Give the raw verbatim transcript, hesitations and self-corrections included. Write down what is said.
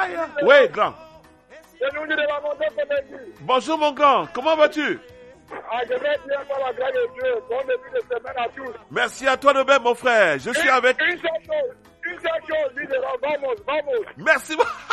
Fire. Oui, grand. C'est nous de la montée pour l'église. Bonjour, mon grand. Comment vas-tu? Ah, je vais bien par la grâce de Dieu. Bon début de semaine à tous. Merci à toi de même, mon frère. Je suis Une- avec... Une seule chose, une seule chose, leader, vamos, vamos. Merci.